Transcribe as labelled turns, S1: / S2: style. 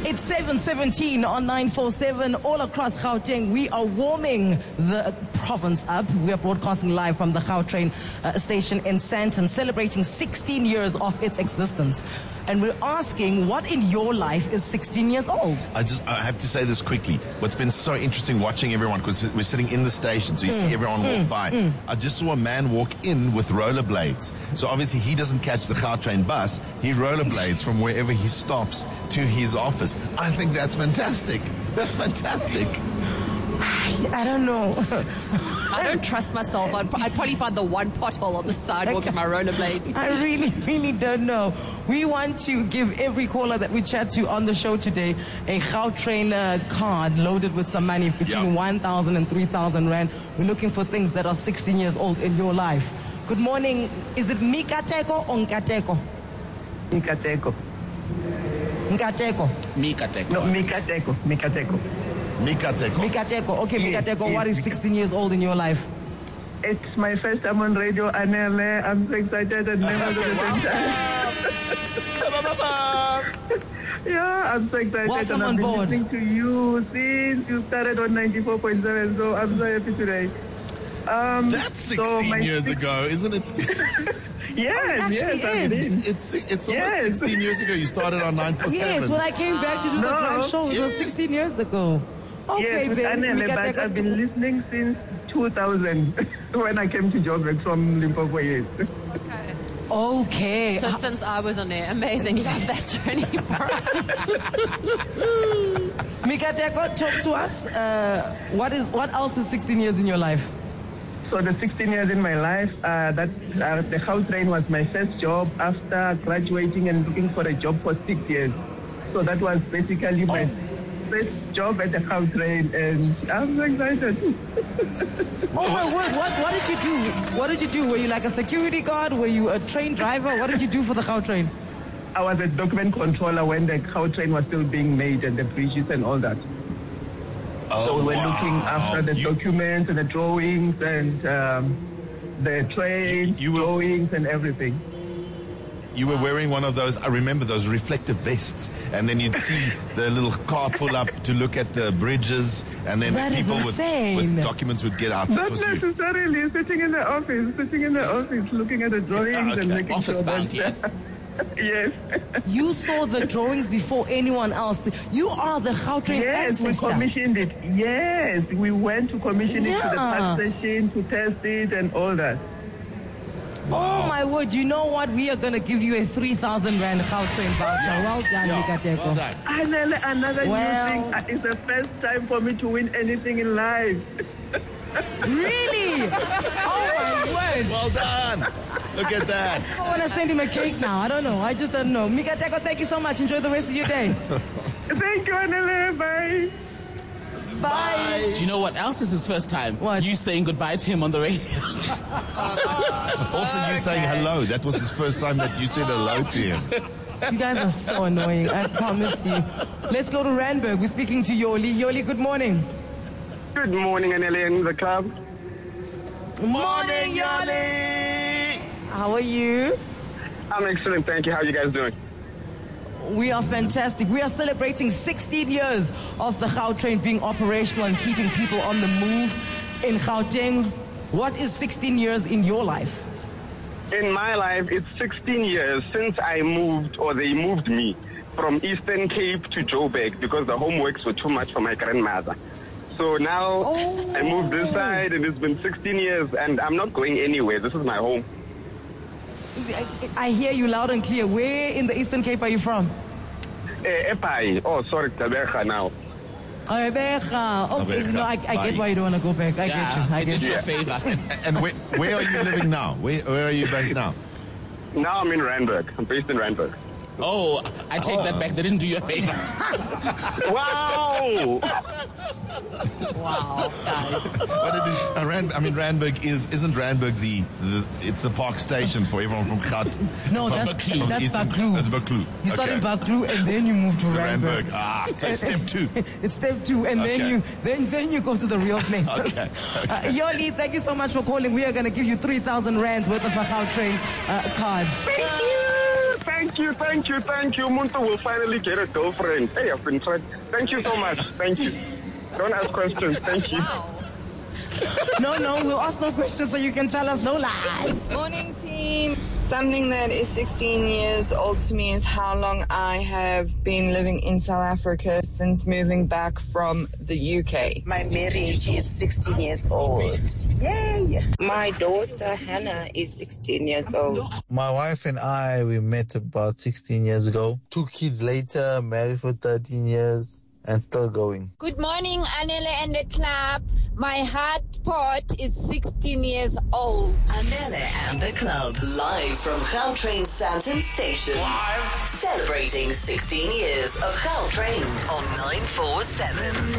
S1: It's 7:17 on 947 all across Gauteng. We are warming the province up. We are broadcasting live from the Gautrain station in Sandton, celebrating 16 years of its existence. And we're asking, what in your life is 16 years old?
S2: I have to say this quickly. What's been so interesting watching everyone, because we're sitting in the station, so you see everyone walk by. I just saw a man walk in with rollerblades. So obviously he doesn't catch the Gautrain bus. He rollerblades from wherever he stops to his office. I think that's fantastic. That's fantastic.
S1: I don't know.
S3: I don't trust myself. I'd probably find the one pothole on the sidewalk in my rollerblades.
S1: I really don't know. We want to give every caller that we chat to on the show today a Gautrain card loaded with some money between 1,000 and 3,000 rand. We're looking for things that are 16 years old in your life. Good morning. Is it Mikateko or Nkateko?
S4: Mikateko.
S1: Nkateko.
S5: Mikateko.
S4: No, Mikateko.
S2: Mikateko.
S1: Mikateko. Okay, Mikateko, what is 16 years old in your life?
S4: It's my first time on radio, Anele. I'm so excited and nervous at the same time. Yeah, I'm so excited.
S1: Welcome
S4: and I've
S1: on
S4: been
S1: board.
S4: listening to you since you started on 94.7, so I'm so happy today.
S2: That's 16 years ago, isn't it?
S4: Yes,
S2: It's almost 16 years ago. You started on 947.
S1: Yes, when I came back to do the drive show, it was 16 years ago. Okay,
S4: yes,
S1: then.
S4: Anele, but I've been listening since 2000 when I came to Joburg from Limpopo, yes.
S1: Okay.
S3: So since I was on air, amazing. You have that journey for us.
S1: Mikateko, talk to us. What else is 16 years in your life?
S4: So the 16 years in my life, the Gautrain was my first job after graduating and looking for a job for 6 years. So that was basically my first job at the Gautrain, and I'm so excited.
S1: Oh my word, what did you do? What did you do? Were you like a security guard? Were you a train driver? What did you do for the Gautrain?
S4: I was a document controller when the Gautrain was still being made and the bridges and all that. So we were looking after the documents and the drawings and the train drawings and everything.
S2: You were wearing one of those, I remember those reflective vests, and then you'd see the little car pull up to look at the bridges, and then
S1: That is
S2: people
S1: insane.
S2: with documents would get out. That
S4: Not
S2: was you.
S4: necessarily sitting in the office, looking at the drawings and making
S5: Office
S4: sure
S5: bound,
S4: that...
S5: yes.
S4: Yes.
S1: You saw the drawings before anyone else. You are the Gautrain
S4: Yes, we
S1: ancestor.
S4: commissioned it. Yes, we went to commission it to the
S1: Yeah.
S4: past station to test it and all that.
S1: Oh my word, you know what? We are going to give you a 3,000 rand Gautrain voucher. Well done, Mikateko.
S5: Well done.
S4: Another
S1: Well-
S4: new thing. It's the first time for me to win anything in life.
S1: Really? Oh my word.
S2: Well done. Look at that.
S1: I want to send him a cake now. I don't know. I just don't know. Mikateko, thank you so much. Enjoy the rest of your day.
S4: Thank you, Anele. Bye.
S1: Bye.
S5: Do you know what else is his first time?
S1: What?
S5: You saying goodbye to him on the radio.
S2: Also, you saying hello. That was his first time that you said hello to him.
S1: You guys are so annoying. I promise you. Let's go to Randburg. We're speaking to Yoli. Yoli, good morning.
S4: Good morning, Anele and the club.
S1: Morning, Yoli. How are you?
S4: I'm excellent, thank you. How are you guys doing?
S1: We are fantastic. We are celebrating 16 years of the Gautrain being operational and keeping people on the move in Gauteng. What is 16 years in your life?
S6: In my life, it's 16 years since I moved, or they moved me, from Eastern Cape to Joburg because the homeworks were too much for my grandmother. So now I moved this side, and it's been 16 years, and I'm not going anywhere. This is my home.
S1: I hear you loud and clear. Where in the Eastern Cape are you from?
S6: Epai. Oh, sorry, Taberga now.
S1: Abeja. Okay, no, I get why you don't want to go back. I get you. I get
S5: did
S1: you.
S5: you a favor.
S2: And where are you living now? Where are you based now?
S6: Now I'm in Randburg. I'm based in Randburg.
S5: Oh, I take that back. They didn't do you a favor.
S6: Wow!
S3: Wow, guys.
S2: But it is, Randburg isn't Randburg it's the park station for everyone from Gaut.
S1: No, that's Baklu.
S2: That's Baklu.
S1: You start in Baklu and then you move to Randburg.
S2: Randburg. So it's step 2.
S1: It's step 2, and then you go to the real places.
S2: Okay.
S1: Yoli, thank you so much for calling. We are going to give you 3,000 rands worth of a Gautrain card.
S4: Thank
S6: you. Muntu will finally get a girlfriend. Hey, I've been trying. Thank you so much. Thank you. Don't ask questions. Thank you.
S1: No, we'll ask no questions so you can tell us no lies.
S7: Morning, team. Something that is 16 years old to me is how long I have been living in South Africa since moving back from the UK.
S8: My marriage is 16 years old. Yay! My daughter Hannah is 16 years old.
S9: My wife and I, we met about 16 years ago. 2 kids later, married for 13 years. And still going.
S10: Good morning, Anele and the club. My heart pot is 16 years old.
S11: Anele and the club, live from Gautrain Sandton Station. Live. Celebrating 16 years of Gautrain on 947.